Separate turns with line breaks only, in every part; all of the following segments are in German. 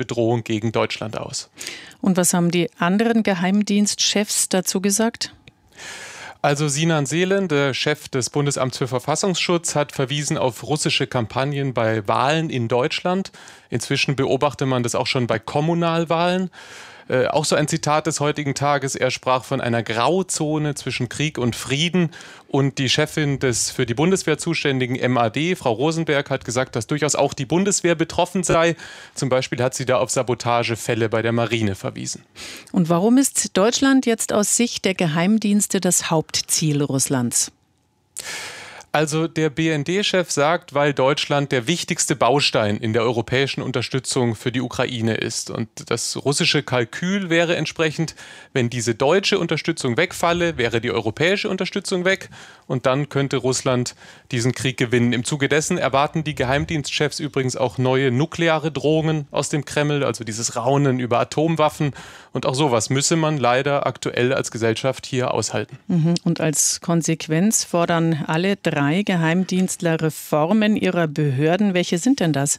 Bedrohung gegen Deutschland aus.
Und was haben die anderen Geheimdienstchefs dazu gesagt?
Also Sinan Selen, der Chef des Bundesamts für Verfassungsschutz, hat verwiesen auf russische Kampagnen bei Wahlen in Deutschland. Inzwischen beobachtet man das auch schon bei Kommunalwahlen. Auch so ein Zitat des heutigen Tages. Er sprach von einer Grauzone zwischen Krieg und Frieden. Und die Chefin des für die Bundeswehr zuständigen MAD, Frau Rosenberg, hat gesagt, dass durchaus auch die Bundeswehr betroffen sei. Zum Beispiel hat sie da auf Sabotagefälle bei der Marine verwiesen.
Und warum ist Deutschland jetzt aus Sicht der Geheimdienste das Hauptziel Russlands?
Also der BND-Chef sagt, weil Deutschland der wichtigste Baustein in der europäischen Unterstützung für die Ukraine ist. Und das russische Kalkül wäre entsprechend, wenn diese deutsche Unterstützung wegfalle, wäre die europäische Unterstützung weg. Und dann könnte Russland diesen Krieg gewinnen. Im Zuge dessen erwarten die Geheimdienstchefs übrigens auch neue nukleare Drohungen aus dem Kreml, also dieses Raunen über Atomwaffen. Und auch sowas müsse man leider aktuell als Gesellschaft hier aushalten.
Und als Konsequenz fordern alle drei Geheimdienstler Reformen ihrer Behörden. Welche sind denn das?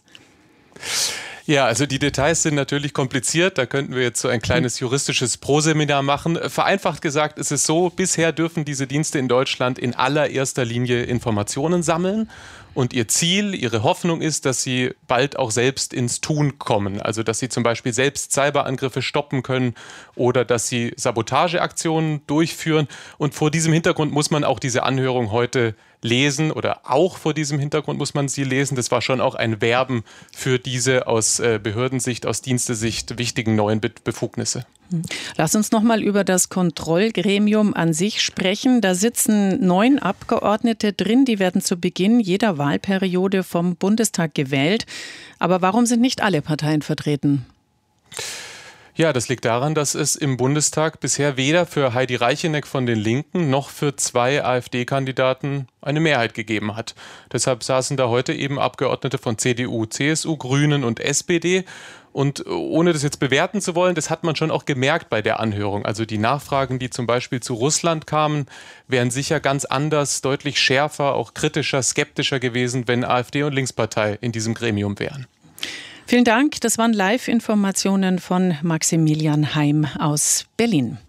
Ja, also die Details sind natürlich kompliziert. Da könnten wir jetzt so ein kleines juristisches Proseminar machen. Vereinfacht gesagt ist es so, bisher dürfen diese Dienste in Deutschland in allererster Linie Informationen sammeln. Und ihr Ziel, ihre Hoffnung ist, dass sie bald auch selbst ins Tun kommen. Also dass sie zum Beispiel selbst Cyberangriffe stoppen können oder dass sie Sabotageaktionen durchführen. Und vor diesem Hintergrund muss man auch diese Anhörung heute lesen oder auch vor diesem Hintergrund muss man sie lesen. Das war schon auch ein Werben für diese aus Behördensicht, aus Dienstesicht wichtigen neuen Befugnisse.
Lass uns noch mal über das Kontrollgremium an sich sprechen. Da sitzen 9 Abgeordnete drin, die werden zu Beginn jeder Wahlperiode vom Bundestag gewählt. Aber warum sind nicht alle Parteien vertreten?
Ja, das liegt daran, dass es im Bundestag bisher weder für Heidi Reicheneck von den Linken noch für 2 AfD-Kandidaten eine Mehrheit gegeben hat. Deshalb saßen da heute eben Abgeordnete von CDU, CSU, Grünen und SPD. Und ohne das jetzt bewerten zu wollen, das hat man schon auch gemerkt bei der Anhörung. Also die Nachfragen, die zum Beispiel zu Russland kamen, wären sicher ganz anders, deutlich schärfer, auch kritischer, skeptischer gewesen, wenn AfD und Linkspartei in diesem Gremium wären.
Vielen Dank. Das waren Live-Informationen von Maximilian Heim aus Berlin.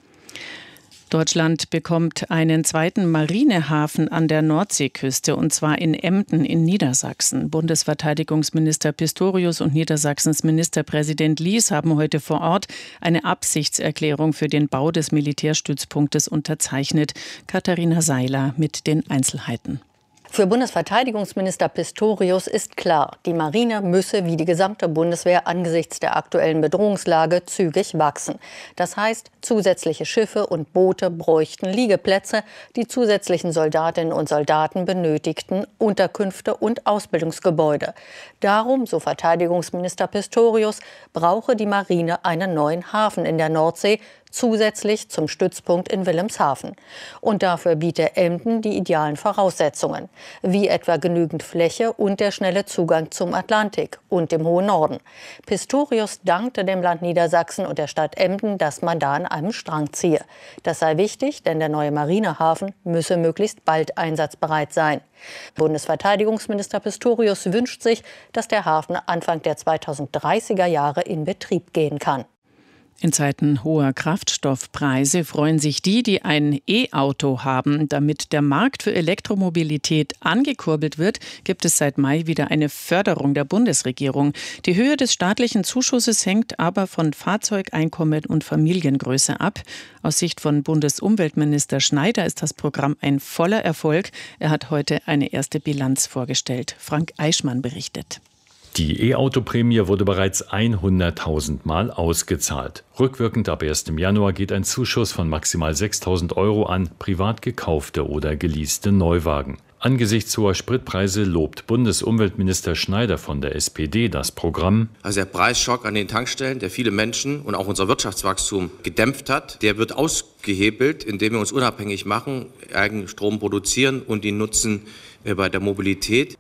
Deutschland bekommt einen zweiten Marinehafen an der Nordseeküste, und zwar in Emden in Niedersachsen. Bundesverteidigungsminister Pistorius und Niedersachsens Ministerpräsident Lies haben heute vor Ort eine Absichtserklärung für den Bau des Militärstützpunktes unterzeichnet. Katharina Seiler mit den Einzelheiten.
Für Bundesverteidigungsminister Pistorius ist klar, die Marine müsse wie die gesamte Bundeswehr angesichts der aktuellen Bedrohungslage zügig wachsen. Das heißt, zusätzliche Schiffe und Boote bräuchten Liegeplätze, die zusätzlichen Soldatinnen und Soldaten benötigten Unterkünfte und Ausbildungsgebäude. Darum, so Verteidigungsminister Pistorius, brauche die Marine einen neuen Hafen in der Nordsee, zusätzlich zum Stützpunkt in Wilhelmshaven. Und dafür biete Emden die idealen Voraussetzungen, wie etwa genügend Fläche und der schnelle Zugang zum Atlantik und dem hohen Norden. Pistorius dankte dem Land Niedersachsen und der Stadt Emden, dass man da an einem Strang ziehe. Das sei wichtig, denn der neue Marinehafen müsse möglichst bald einsatzbereit sein. Bundesverteidigungsminister Pistorius wünscht sich, dass der Hafen Anfang der 2030er Jahre in Betrieb gehen kann.
In Zeiten hoher Kraftstoffpreise freuen sich die ein E-Auto haben. Damit der Markt für Elektromobilität angekurbelt wird, gibt es seit Mai wieder eine Förderung der Bundesregierung. Die Höhe des staatlichen Zuschusses hängt aber von Fahrzeugeinkommen und Familiengröße ab. Aus Sicht von Bundesumweltminister Schneider ist das Programm ein voller Erfolg. Er hat heute eine erste Bilanz vorgestellt. Frank Eichmann berichtet.
Die E-Auto-Prämie wurde bereits 100.000 Mal ausgezahlt. Rückwirkend ab 1. Januar geht ein Zuschuss von maximal 6.000 € an privat gekaufte oder geleaste Neuwagen. Angesichts hoher Spritpreise lobt Bundesumweltminister Schneider von der SPD das Programm.
Also der Preisschock an den Tankstellen, der viele Menschen und auch unser Wirtschaftswachstum gedämpft hat, der wird ausgehebelt, indem wir uns unabhängig machen, eigenen Strom produzieren und ihn nutzen bei der Mobilität.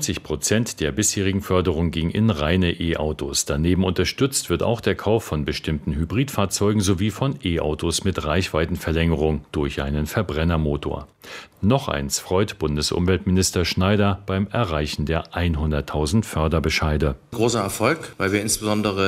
90% der bisherigen Förderung ging in reine E-Autos. Daneben unterstützt wird auch der Kauf von bestimmten Hybridfahrzeugen sowie von E-Autos mit Reichweitenverlängerung durch einen Verbrennermotor. Noch eins freut Bundesumweltminister Schneider beim Erreichen der 100.000 Förderbescheide.
Großer Erfolg, weil wir insbesondere